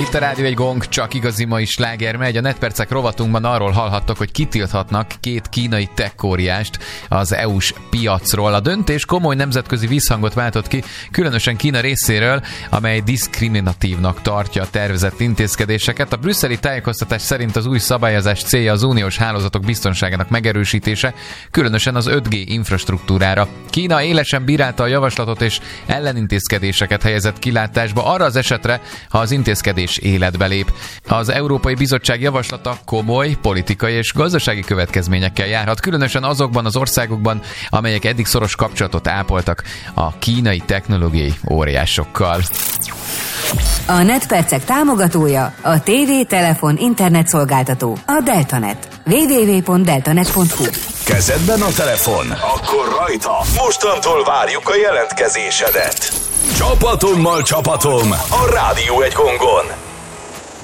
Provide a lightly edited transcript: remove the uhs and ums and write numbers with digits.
Itt a Rádió egy Gong, csak igazi mai sláger megy. A Netpercek rovatunkban arról hallhattok, hogy kitilthatnak 2 kínai tech-óriást az EU-s piacról. A döntés komoly nemzetközi visszhangot váltott ki, különösen Kína részéről, amely diszkriminatívnak tartja a tervezett intézkedéseket. A brüsszeli tájékoztatás szerint az új szabályozás célja az uniós hálózatok biztonságának megerősítése, különösen az 5G infrastruktúrára. Kína élesen bírálta a javaslatot és ellenintézkedéseket helyezett kilátásba arra az esetre, ha az intézkedés életbe lép. Az Európai Bizottság javaslata komoly politikai és gazdasági következményekkel járhat, különösen azokban az országokban, amelyek eddig szoros kapcsolatot ápoltak a kínai technológiai óriásokkal. A Netpercek támogatója a TV, telefon, internet szolgáltató, a Deltanet. www.deltanet.hu. Kezedben a telefon? Akkor rajta! Mostantól várjuk a jelentkezésedet! Csapatommal csapatom a Rádió egy Gongon!